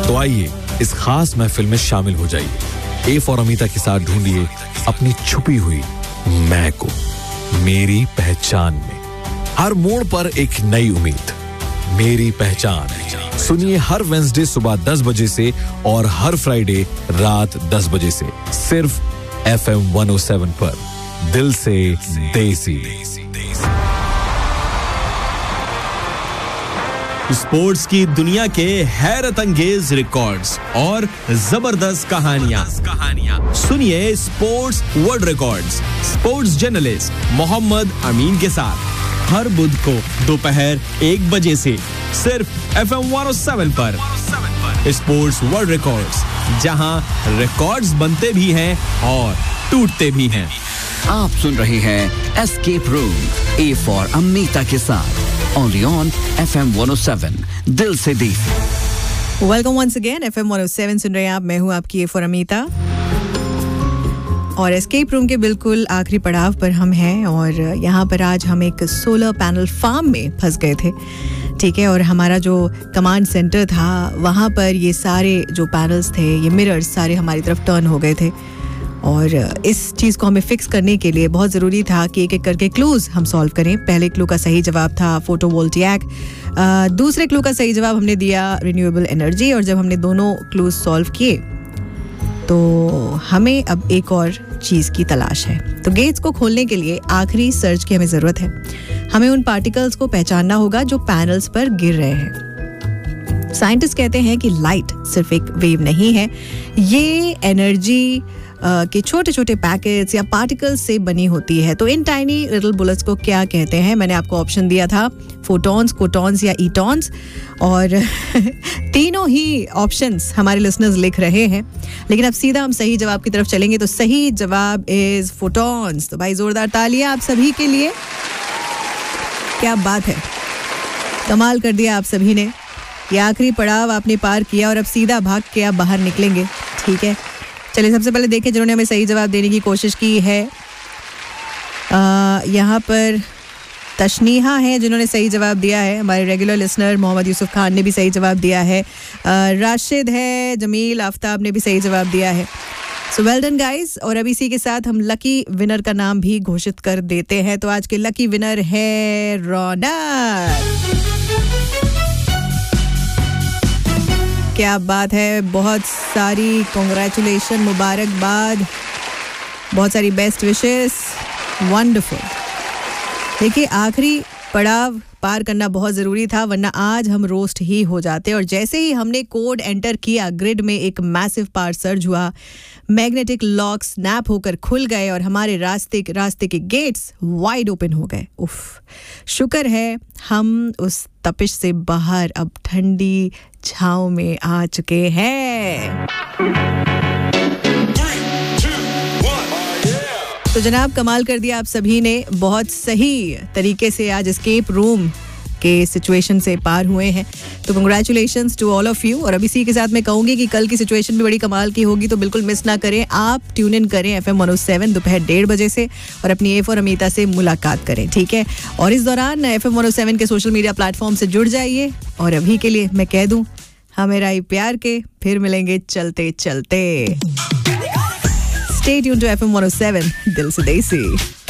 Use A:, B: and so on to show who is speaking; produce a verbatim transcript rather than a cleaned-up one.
A: तो आइए इस खास महफिल में शामिल हो जाइए। ए फॉर अमीता के साथ ढूंढिए अपनी छुपी हुई मैं को मेरी पहचान में। हर मोड़ पर एक नई उम्मीद, मेरी पहचान। सुनिए हर वेंसडे सुबह दस बजे से और हर फ्राइडे रात दस बजे से सिर्फ F M one O seven पर, दिल से देसी।
B: स्पोर्ट्स की दुनिया के हैरत अंगेज रिकॉर्ड्स और जबरदस्त कहानियां कहानियां सुनिए sports world records sports journalist Mohammad अमीन के साथ हर बुध को दोपहर एक बजे से सिर्फ F M one O seven पर। स्पोर्ट्स वर्ल्ड रिकॉर्ड्स, जहां रिकॉर्ड्स बनते भी हैं और टूटते भी हैं।
C: आप सुन रहे हैं escape room A for Amita के साथ only on F M one O seven, दिल से देसी।
D: Welcome once again, F M one O seven सुन रहे हैं आप। मैं हूं आपकी ए फॉर अमीता और एस्केप रूम के बिल्कुल आखिरी पड़ाव पर हम हैं और यहाँ पर आज हम एक सोलर पैनल फार्म में फंस गए थे, ठीक है। और हमारा जो कमांड सेंटर था वहाँ पर ये सारे जो पैनल्स थे, ये मिरर्स सारे हमारी तरफ टर्न हो गए थे और इस चीज़ को हमें फिक्स करने के लिए बहुत ज़रूरी था कि एक एक करके क्लूज़ हम सॉल्व करें। पहले क्लू का सही जवाब था फोटोवोल्टिक, दूसरे क्लू का सही जवाब हमने दिया रिन्यूएबल एनर्जी। और जब हमने दोनों क्लूज सॉल्व किए तो हमें अब एक और चीज़ की तलाश है। तो गेट्स को खोलने के लिए आखिरी सर्च की हमें ज़रूरत है। हमें उन पार्टिकल्स को पहचानना होगा जो पैनल्स पर गिर रहे हैं। साइंटिस्ट कहते हैं कि लाइट सिर्फ एक वेव नहीं है, ये एनर्जी के छोटे छोटे पैकेट्स या पार्टिकल्स से बनी होती है। तो इन टाइनी लिटिल बुलेट्स को क्या कहते हैं? मैंने आपको ऑप्शन दिया था फोटॉन्स, कोटॉन्स या ईटॉन्स, और तीनों ही ऑप्शंस हमारे लिसनर्स लिख रहे हैं। लेकिन अब सीधा हम सही जवाब की तरफ चलेंगे। तो सही जवाब इज फोटॉन्स। तो भाई जोरदार तालियां आप सभी के लिए। क्या बात है, कमाल कर दिया आप सभी ने। ये आखिरी पड़ाव आपने पार किया और अब सीधा भाग के आप बाहर निकलेंगे, ठीक है। चलिए सबसे पहले देखें जिन्होंने हमें सही जवाब देने की कोशिश की है। यहाँ पर तशनीहा है जिन्होंने सही जवाब दिया है। हमारे रेगुलर लिसनर मोहम्मद यूसुफ खान ने भी सही जवाब दिया है। राशिद है, जमील आफ्ताब ने भी सही जवाब दिया है। So well done guys. और अब इसी के साथ हम लकी विनर का नाम भी घोषित कर देते हैं। तो आज के लकी विनर है रौनक। क्या बात है, बहुत सारी कॉन्ग्रेचुलेशन, मुबारकबाद, बहुत सारी बेस्ट विशेस, वंडरफुल। देखिए आखिरी पड़ाव पार करना बहुत ज़रूरी था, वरना आज हम रोस्ट ही हो जाते। और जैसे ही हमने कोड एंटर किया, ग्रिड में एक मैसिव पावर सर्ज हुआ, मैग्नेटिक लॉक स्नैप होकर खुल गए और हमारे रास्ते रास्ते के गेट्स वाइड ओपन हो गए। उफ, शुक्र है हम उस तपिश से बाहर अब ठंडी छांव में आ चुके हैं। तो जनाब कमाल कर दिया आप सभी ने, बहुत सही तरीके से आज एस्केप रूम के सिचुएशन से पार हुए हैं। तो congratulations to all of you. और अब इसी के साथ मैं कहूँगी कि कल की सिचुएशन भी बड़ी कमाल की होगी, तो बिल्कुल मिस ना करें। आप ट्यून इन करें F M one O seven दोपहर डेढ़ बजे से और अपनी ए फॉर अमीता से मुलाकात करें, ठीक है। और इस दौरान F M one O seven के सोशल मीडिया प्लेटफॉर्म से जुड़ जाइए। और अभी के लिए मैं कह दूँ, हमें राय प्यार के, फिर मिलेंगे चलते चलते। Stay tuned to F M one O seven, दिल से देसी।